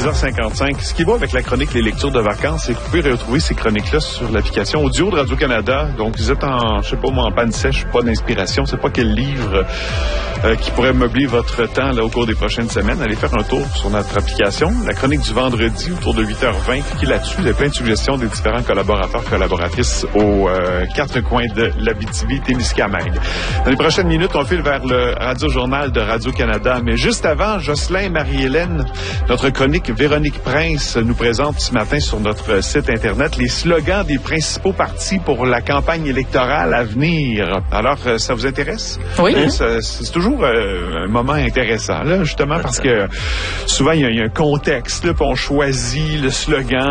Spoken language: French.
6h55. Ce qui va avec la chronique Les Lectures de vacances, c'est que vous pouvez retrouver ces chroniques-là sur l'application audio de Radio-Canada. Donc, vous êtes en panne sèche, pas d'inspiration. C'est pas quel livre qui pourrait meubler votre temps là, au cours des prochaines semaines. Allez faire un tour sur notre application. La chronique du vendredi, autour de 8h20. Cliquez là-dessus. Vous avez plein de suggestions des différents collaborateurs, collaboratrices aux quatre coins de l'Abitibi-Témiscamingue. Dans les prochaines minutes, on file vers le Radio-Journal de Radio-Canada. Mais juste avant, Jocelyn et Marie-Hélène, notre chronique Véronique Prince nous présente ce matin sur notre site Internet les slogans des principaux partis pour la campagne électorale à venir. Alors, ça vous intéresse? Oui. C'est toujours un moment intéressant, là, justement, parce que souvent, il y a un contexte, là, puis on choisit le slogan